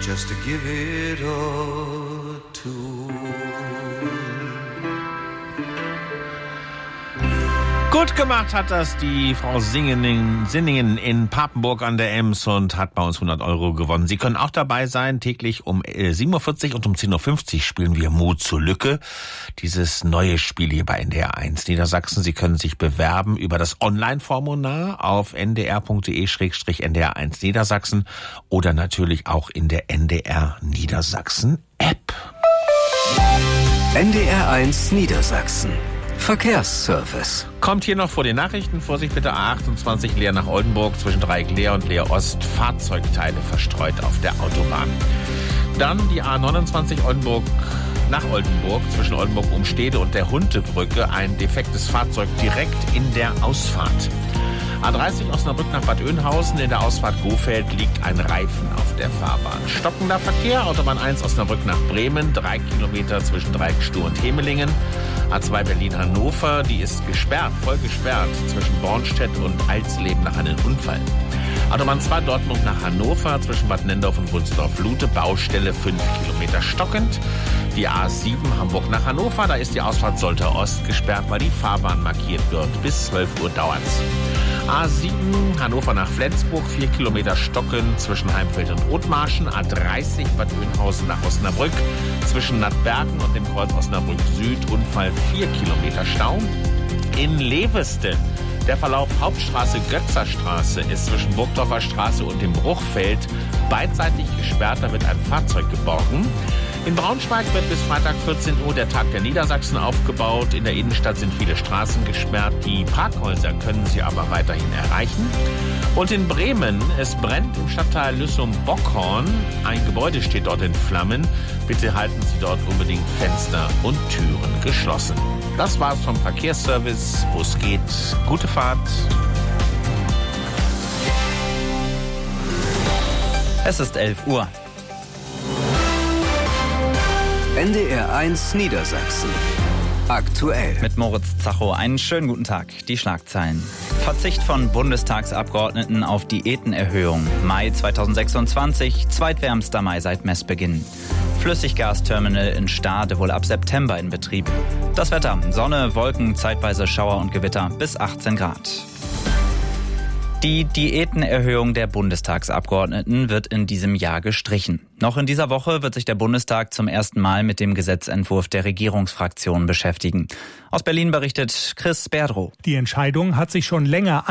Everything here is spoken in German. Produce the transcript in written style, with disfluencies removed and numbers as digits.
just to give it a tour. Gut gemacht hat das die Frau Sinningen in Papenburg an der Ems und hat bei uns 100 € gewonnen. Sie können auch dabei sein. Täglich um 7.40 Uhr und um 10.50 Uhr spielen wir Mut zur Lücke. Dieses neue Spiel hier bei NDR 1 Niedersachsen. Sie können sich bewerben über das Online-Formular auf ndr.de/ndr1 Niedersachsen oder natürlich auch in der NDR Niedersachsen App. NDR 1 Niedersachsen. Verkehrsservice. Kommt hier noch vor den Nachrichten. Vorsicht bitte, A28 Leer nach Oldenburg, zwischen Dreieck Leer und Leer Ost. Fahrzeugteile verstreut auf der Autobahn. Dann die A29 Oldenburg nach Oldenburg, zwischen Oldenburg-Umstede und der Huntebrücke. Ein defektes Fahrzeug direkt in der Ausfahrt. A30 Osnabrück nach Bad Oeynhausen. In der Ausfahrt Gohfeld liegt ein Reifen auf der Fahrbahn. Stockender Verkehr, Autobahn 1 Osnabrück nach Bremen, 3 Kilometer zwischen Dreieckstuhl und Hemelingen. A2 Berlin-Hannover, die ist gesperrt, voll gesperrt, zwischen Bornstedt und Alsleben nach einem Unfall. Autobahn 2 Dortmund nach Hannover, zwischen Bad Nendorf und Wunsdorf-Lute, Baustelle 5 Kilometer stockend. Die A7 Hamburg nach Hannover, da ist die Ausfahrt Soltau Ost gesperrt, weil die Fahrbahn markiert wird. Bis 12 Uhr dauert's. A7 Hannover nach Flensburg, 4 Kilometer stockend zwischen Heimfeld und Othmarschen. A30 Bad Oeynhausen nach Osnabrück, zwischen Nattbergen und dem Kreuz Osnabrück Süd, Unfall 4 Kilometer Stau. In Leveste, der Verlauf Hauptstraße-Götzerstraße ist zwischen Burgdorfer Straße und dem Bruchfeld beidseitig gesperrt, da wird ein Fahrzeug geborgen. In Braunschweig wird bis Freitag 14 Uhr der Tag der Niedersachsen aufgebaut. In der Innenstadt sind viele Straßen gesperrt. Die Parkhäuser können Sie aber weiterhin erreichen. Und in Bremen, es brennt im Stadtteil Lüssum-Bockhorn. Ein Gebäude steht dort in Flammen. Bitte halten Sie dort unbedingt Fenster und Türen geschlossen. Das war's vom Verkehrsservice. Wo es geht, gute Fahrt. Es ist 11 Uhr. NDR 1 Niedersachsen. Aktuell. Mit Moritz Zacho einen schönen guten Tag. Die Schlagzeilen. Verzicht von Bundestagsabgeordneten auf Diätenerhöhung. Mai 2026, zweitwärmster Mai seit Messbeginn. Flüssiggasterminal in Stade wohl ab September in Betrieb. Das Wetter: Sonne, Wolken, zeitweise Schauer und Gewitter bis 18 Grad. Die Diätenerhöhung der Bundestagsabgeordneten wird in diesem Jahr gestrichen. Noch in dieser Woche wird sich der Bundestag zum ersten Mal mit dem Gesetzentwurf der Regierungsfraktion beschäftigen. Aus Berlin berichtet Chris Berdrow. Die Entscheidung hat sich schon länger